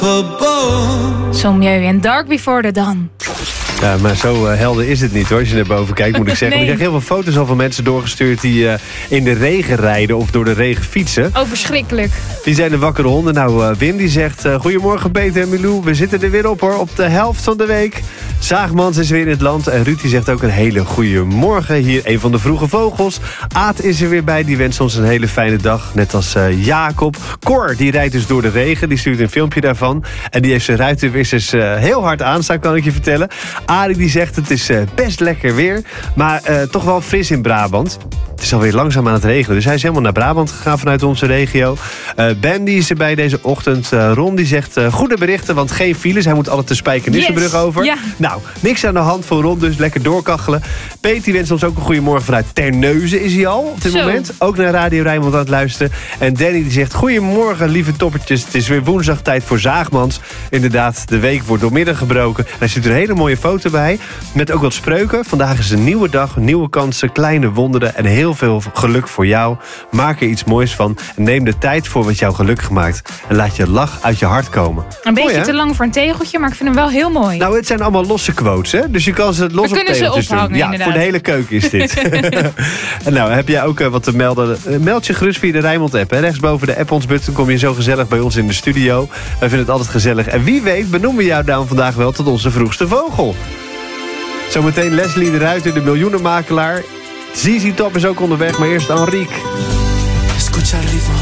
Sommieu en Dark Before the Dawn. Ja, maar zo helder is het niet hoor, als je naar boven kijkt, moet ik zeggen. Nee. Ik krijg heel veel foto's al van mensen doorgestuurd die in de regen rijden of door de regen fietsen. Oh, verschrikkelijk. Die zijn de wakkere honden. Nou, Wim die zegt, goedemorgen Peter en Milou, we zitten er weer op hoor, op de helft van de week. Zaagmans is weer in het land en Ruud die zegt ook een hele goede morgen. Hier een van de vroege vogels. Aad is er weer bij, die wenst ons een hele fijne dag. Net als Jacob. Cor, die rijdt dus door de regen, die stuurt een filmpje daarvan. En die heeft zijn ruitenwissers heel hard aanstaan, kan ik je vertellen. Arie die zegt, het is best lekker weer, maar toch wel fris in Brabant. Het is alweer langzaam aan het regenen, dus hij is helemaal naar Brabant gegaan vanuit onze regio. Ben die is erbij deze ochtend. Ron die zegt, goede berichten, want geen files. Hij moet altijd de Spijkenissenbrug over. Ja. Nou, niks aan de hand voor Ron, dus lekker doorkachelen. Peet die wenst ons ook een goede morgen vanuit Terneuzen is hij al op dit moment. Ook naar Radio Rijnmond aan het luisteren. En Danny die zegt, goedemorgen lieve toppertjes. Het is weer woensdag tijd voor Zaagmans. Inderdaad, de week wordt doormidden gebroken. Daar zit een hele mooie foto bij. Met ook wat spreuken. Vandaag is een nieuwe dag, nieuwe kansen, kleine wonderen en heel veel geluk voor jou. Maak er iets moois van en neem de tijd voor wat jou gelukkig maakt. En laat je lach uit je hart komen. Een beetje mooi, te lang voor een tegeltje, maar ik vind hem wel heel mooi. Nou, het zijn allemaal losse quotes, hè? Dus je kan ze los op tegeltjes doen. Ja, inderdaad. voor de hele keuken is dit. En nou, heb jij ook wat te melden? Meld je gerust via de Rijnmond-app. Hè? Rechtsboven de app-ons-button kom je zo gezellig bij ons in de studio. Wij vinden het altijd gezellig. En wie weet benoemen we jou dan vandaag wel tot onze vroegste vogel. Zometeen Leslie de Ruiter, de miljoenenmakelaar. ZZ Top is ook onderweg, maar eerst Enrique.